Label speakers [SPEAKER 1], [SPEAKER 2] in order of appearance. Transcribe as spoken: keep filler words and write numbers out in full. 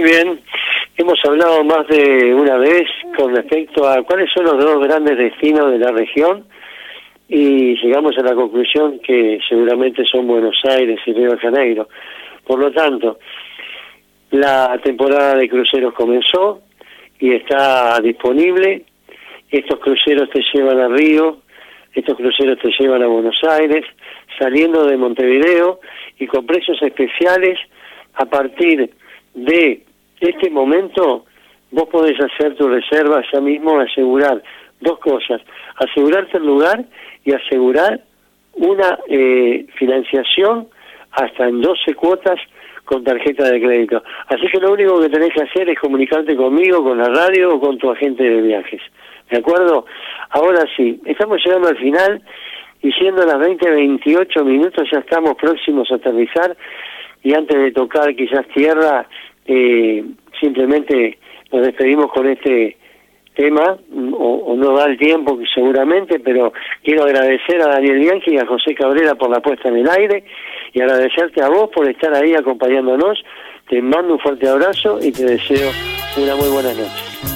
[SPEAKER 1] Muy bien, hemos hablado más de una vez con respecto a cuáles son los dos grandes destinos de la región y llegamos a la conclusión que seguramente son Buenos Aires y Río de Janeiro. Por lo tanto, la temporada de cruceros comenzó y está disponible. Estos cruceros te llevan a Río, estos cruceros te llevan a Buenos Aires, saliendo de Montevideo y con precios especiales. A partir de este momento vos podés hacer tu reserva ya mismo, asegurar dos cosas: asegurarte el lugar y asegurar una eh, financiación hasta en doce cuotas con tarjeta de crédito. Así que lo único que tenés que hacer es comunicarte conmigo, con la radio o con tu agente de viajes. ¿De acuerdo? Ahora sí, estamos llegando al final y siendo las veinte veintiocho minutos ya estamos próximos a aterrizar, y antes de tocar quizás tierra, eh, simplemente nos despedimos con este tema, o, o no da el tiempo seguramente, pero quiero agradecer a Daniel Bianchi y a José Cabrera por la puesta en el aire, y agradecerte a vos por estar ahí acompañándonos. Te mando un fuerte abrazo y te deseo una muy buena noche.